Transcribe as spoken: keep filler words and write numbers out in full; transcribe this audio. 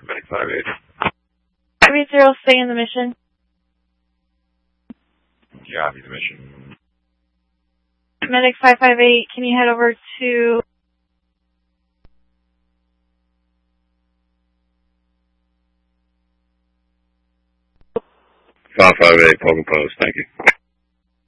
Medic five eight. five eight zero, stay in the mission. Copy the mission. Medic five five eight, can you head over to... five five eight, Pogo Post, thank you.